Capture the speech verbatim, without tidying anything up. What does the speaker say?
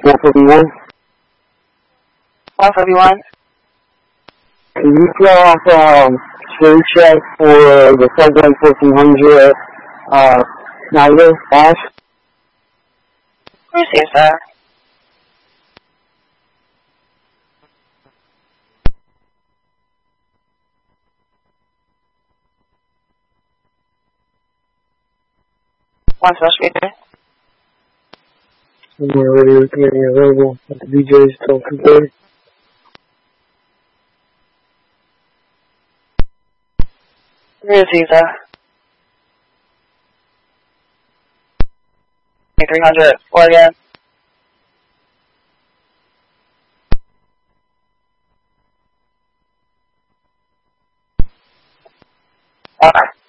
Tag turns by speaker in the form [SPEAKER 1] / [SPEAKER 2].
[SPEAKER 1] forty-one.
[SPEAKER 2] one forty-one.
[SPEAKER 1] Can you throw off um, trade check for the Subway fourteen hundred uh, Snyder Ash?
[SPEAKER 2] Received, sir. One special speaker.
[SPEAKER 1] Somewhere radio is getting available at the D J's till two thirty.
[SPEAKER 2] Received, sir. three hundred, four again. Okay.